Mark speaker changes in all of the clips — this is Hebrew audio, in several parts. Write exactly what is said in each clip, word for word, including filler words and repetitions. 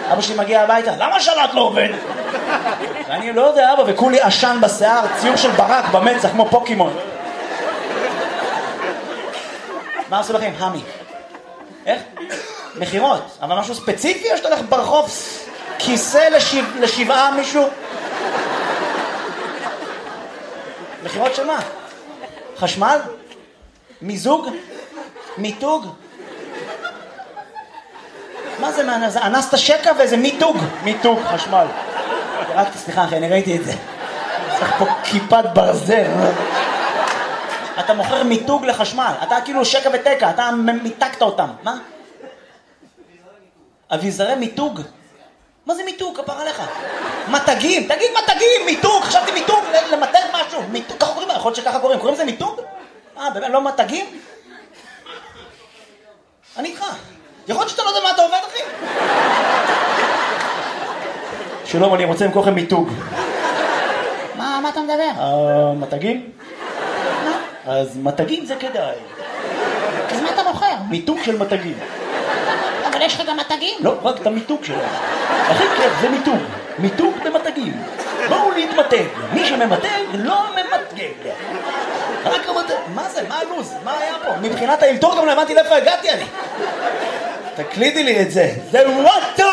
Speaker 1: אבא שלי מגיע הביתה, למה שלט לא עובד? ואני לא יודע, אבא, וכולי עשן בשיער, ציור של ברק במצח, כמו פוקימון. מה עשו לכם? המי. איך? מחירות. אבל משהו ספציפי או שאתה הולך ברחוב כיסא לשבע, לשבעה מישהו? מחירות של מה? חשמל? מיזוג? מיתוג? מה זה מה? זה אנסת שקע ואיזה מיתוג. מיתוג, חשמל. רק סליחה אחי, אני ראיתי את זה. צריך פה כיפת ברזל. אתה מוכר מיתוג לחשמל. אתה כאילו שקע ותקע, אתה מיתקת אותם. מה? אביזרי מיתוג? מה זה מיתוג? כפר עליך. מתגים, תגיד מתגים, מיתוג, חשבתי מיתוג, למתג משהו. מיתוג, ככה קוראים, יכול להיות שככה קוראים. קוראים לזה מיתוג? אה, באמת, לא מתגים? אני איתך. יכול להיות שאתה לא יודע מה אתה עובד, אחי? שלום, אני רוצה למכור לכם מיתוג.
Speaker 2: מה, מה אתה מדבר?
Speaker 1: אה, מתגים? אז מתגים זה כדאי.
Speaker 2: אז מה אתה מוכר?
Speaker 1: מיתוג של מתגים.
Speaker 2: אבל יש לך גם מתגים?
Speaker 1: לא, רק את המיתוג שלהם. הכי כיף זה מיתוג. מיתוג במתגים. בואו להתמתג. מי שממתג לא ממתגג. רק המתג. מה זה? מה הלוז? מה היה פה? מבחינת האלתור גם לא הבנתי לאיפה הגעתי אני. תקלידי לי את זה. זה וואטר!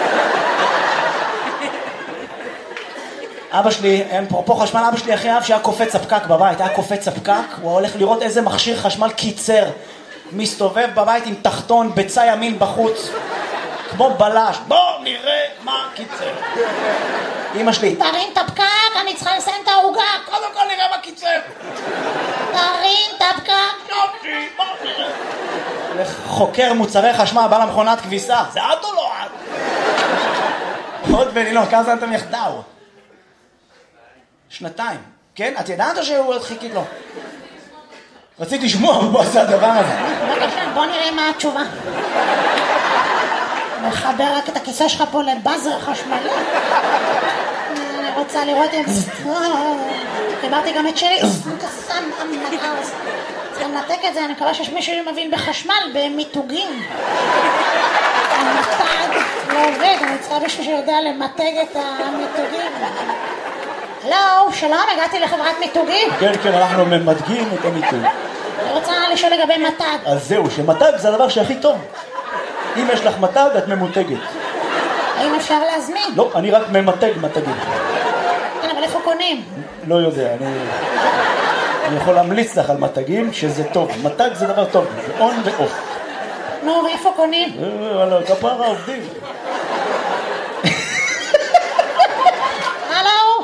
Speaker 1: אבא שלי, אפרופו חשמל, אבא שלי אחרי אב שהיה קופץ הפקק בבית, היה קופץ הפקק, הוא הולך לראות איזה מכשיר חשמל קיצר, מסתובב בבית עם תחתון, בצע ימין בחוץ, כמו בלש, בוא נראה מה קיצר. אמא שלי,
Speaker 2: תרים את הפקק, אני צריכה לסיים את העוגה.
Speaker 1: קודם כל נראה מה קיצר.
Speaker 2: תרים את הפקק.
Speaker 1: יופי, בוא נראה. הולך חוקר מוצרי חשמל, בא למכונת כביסה, זה את או לא את? עוד בנילון, כמה זמן אתם יחדאו? שנתיים, כן? את ידעת או שהוא עוד חיכית לו? רציתי לשמוע, הוא עשה הדבר הזה.
Speaker 2: בבקשה, בוא נראה מה התשובה. מחבר רק את הכיסא שלך פה לבאזר חשמלי. אני רוצה לראות את זה. חיברתי גם את שלי. צריך לנתק את זה, אני מקווה שיש מישהו שמבין בחשמל, במיתוגים. המתג לא עובד, אני צריכה מישהו שיודע למתג את המיתוגים. הלו, שלום, הגעתי לחברת מיתוגים.
Speaker 1: כן, כן, אנחנו ממתגים את המיתוג.
Speaker 2: אני רוצה לשאול לגבי מתג.
Speaker 1: אז זהו, שמתג זה הדבר שהכי טוב. אם יש לך מתג, את ממותגת.
Speaker 2: האם אפשר להזמין?
Speaker 1: לא, אני רק ממתג מתגים.
Speaker 2: כן, אבל איפה קונים?
Speaker 1: לא יודע, אני... אני יכול להמליץ לך על מתגים שזה טוב. מתג זה דבר טוב, זה און ואוף.
Speaker 2: נו, ואיפה קונים?
Speaker 1: וואלה, כפרה עובדים.
Speaker 2: הלו?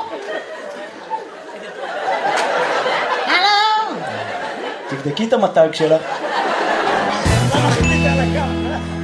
Speaker 2: הלו?
Speaker 1: תבדקי את המתג שלך.